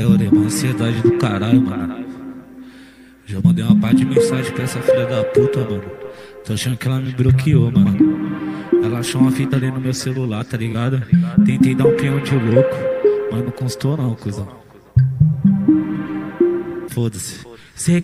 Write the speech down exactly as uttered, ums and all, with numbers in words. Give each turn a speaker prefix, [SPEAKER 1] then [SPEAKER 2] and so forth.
[SPEAKER 1] Caralho, eu dei uma ansiedade do caralho, mano. Já mandei uma parte de mensagem pra essa filha da puta, mano. Tô achando que ela me bloqueou, mano. Ela achou uma fita ali no meu celular, tá ligado? Tentei dar um peão de louco, mas não constou não, cuzão. Foda-se.